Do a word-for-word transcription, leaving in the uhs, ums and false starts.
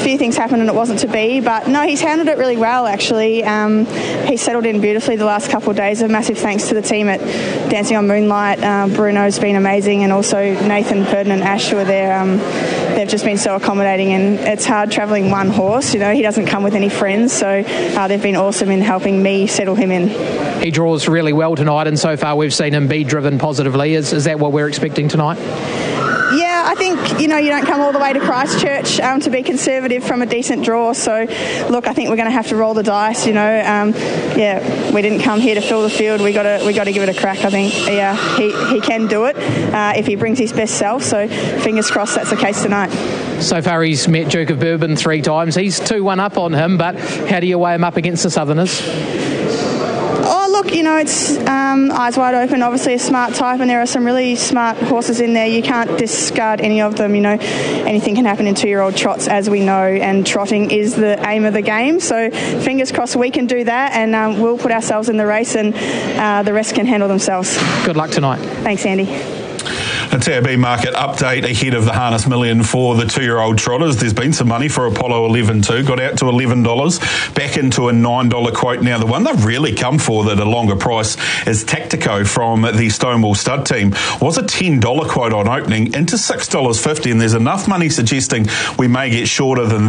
few things happened and it wasn't to be, but no, he's handled it really well actually. Um, he's settled in beautifully the last couple of days. A massive thanks to the team at Dancing on Moonlight. Uh, Bruno's been amazing, and also Nathan, Purden and Ash who are there. Um, they've just been so accommodating, and it's hard travelling one horse. You know, he doesn't come with any friends, so uh, they've been awesome in helping me settle him in. He draws really well tonight, and so far we've seen him be driven positively. Is, is that what we're expecting tonight? Yeah, I think, you know, you don't come all the way to Christchurch um, to be conservative from a decent draw. So, look, I think we're going to have to roll the dice, you know. Um, yeah, we didn't come here to fill the field. We got to we got to give it a crack, I think. Yeah, he, he can do it uh, if he brings his best self. So, fingers crossed that's the case tonight. So far he's met Duke of Bourbon three times. He's two one up on him, but how do you weigh him up against the Southerners? Oh, look, you know, it's um, eyes wide open, obviously a smart type, and there are some really smart horses in there. You can't discard any of them, you know. Anything can happen in two-year-old trots, as we know, and trotting is the aim of the game. So fingers crossed we can do that, and um, we'll put ourselves in the race, and uh, the rest can handle themselves. Good luck tonight. Thanks, Andy. A T A B market update ahead of the Harness Million for the two-year-old trotters. There's been some money for Apollo eleven too. Got out to eleven dollars, back into a nine dollars quote now. The one they've really come for at a longer price is Tactico from the Stonewall Stud team. Was a ten dollars quote on opening into six dollars fifty, and there's enough money suggesting we may get shorter than